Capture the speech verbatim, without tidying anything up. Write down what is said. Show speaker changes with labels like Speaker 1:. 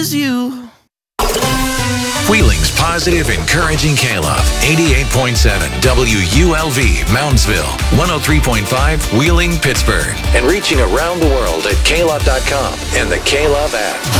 Speaker 1: choose you.
Speaker 2: Wheeling's positive, encouraging K-Love. eighty-eight point seven W U L V, Moundsville. one oh three point five, Wheeling, Pittsburgh. And reaching around the world at K Love dot com and the K-Love app.